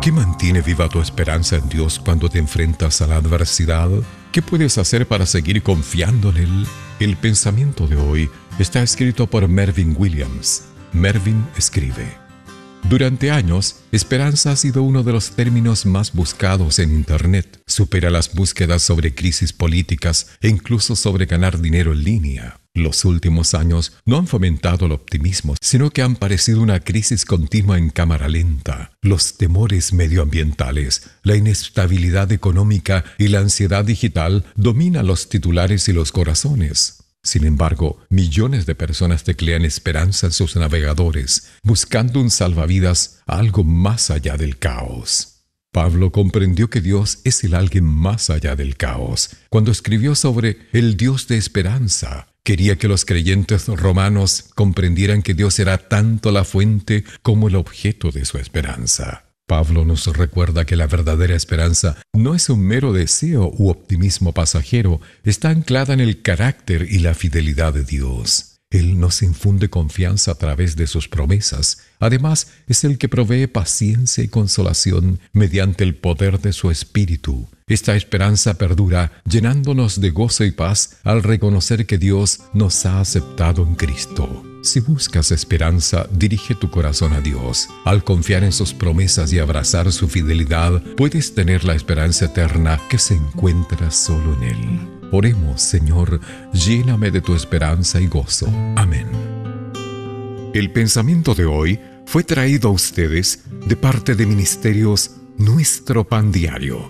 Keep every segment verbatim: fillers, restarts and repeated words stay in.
¿Qué mantiene viva tu esperanza en Dios cuando te enfrentas a la adversidad? ¿Qué puedes hacer para seguir confiando en Él? El pensamiento de hoy está escrito por Mervyn Williams. Mervyn escribe: durante años, esperanza ha sido uno de los términos más buscados en Internet. Supera las búsquedas sobre crisis políticas e incluso sobre ganar dinero en línea. Los últimos años no han fomentado el optimismo, sino que han parecido una crisis continua en cámara lenta. Los temores medioambientales, la inestabilidad económica y la ansiedad digital dominan los titulares y los corazones. Sin embargo, millones de personas teclean esperanza en sus navegadores, buscando un salvavidas a algo más allá del caos. Pablo comprendió que Dios es el alguien más allá del caos. Cuando escribió sobre el Dios de esperanza, quería que los creyentes romanos comprendieran que Dios era tanto la fuente como el objeto de su esperanza. Pablo nos recuerda que la verdadera esperanza no es un mero deseo u optimismo pasajero, está anclada en el carácter y la fidelidad de Dios. Él nos infunde confianza a través de sus promesas. Además, es el que provee paciencia y consolación mediante el poder de su Espíritu. Esta esperanza perdura, llenándonos de gozo y paz al reconocer que Dios nos ha aceptado en Cristo. Si buscas esperanza, dirige tu corazón a Dios. Al confiar en sus promesas y abrazar su fidelidad, puedes tener la esperanza eterna que se encuentra solo en Él. Oremos: Señor, lléname de tu esperanza y gozo. Amén. El pensamiento de hoy fue traído a ustedes de parte de Ministerios Nuestro Pan Diario.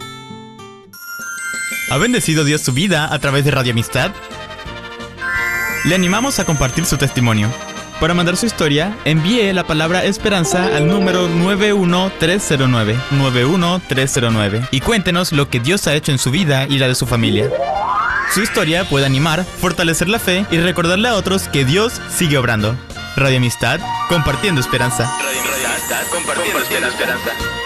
¿Ha bendecido Dios su vida a través de Radio Amistad? Le animamos a compartir su testimonio. Para mandar su historia, envíe la palabra esperanza al número nueve uno tres cero nueve, nueve uno tres cero nueve y cuéntenos lo que Dios ha hecho en su vida y la de su familia. Su historia puede animar, fortalecer la fe y recordarle a otros que Dios sigue obrando. Radio Amistad, compartiendo esperanza. Radio Amistad, compartiendo esperanza.